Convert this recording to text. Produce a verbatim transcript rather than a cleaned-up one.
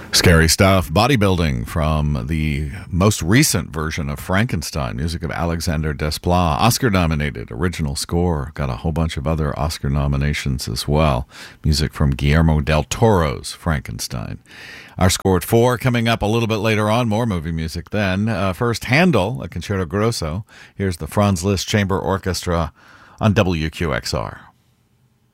Scary stuff. Bodybuilding from the most recent version of Frankenstein, music of Alexander Desplat. Oscar-nominated original score. Got a whole bunch of other Oscar nominations as well. Music from Guillermo del Toro's Frankenstein. Our score at four coming up a little bit later on. More movie music then. Uh, first, Handel, a Concerto Grosso. Here's the Franz Liszt Chamber Orchestra on W Q X R.